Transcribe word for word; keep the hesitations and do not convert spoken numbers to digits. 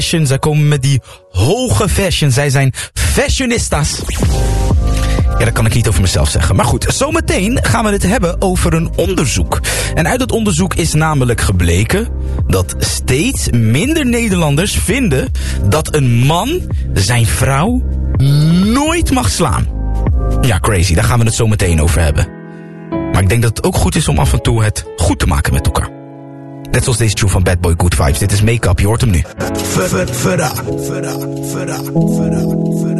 fashion. Zij komen met die hoge fashion. Zij zijn fashionistas. Ja, dat kan ik niet over mezelf zeggen. Maar goed, zometeen gaan we het hebben over een onderzoek. En uit dat onderzoek is namelijk gebleken dat steeds minder Nederlanders vinden dat een man zijn vrouw nooit mag slaan. Ja, crazy. Daar gaan we het zo meteen over hebben. Maar ik denk dat het ook goed is om af en toe het goed te maken met elkaar. Net zoals deze tune van Bad Boy Good Vibes. Dit is Make Up, je hoort hem nu.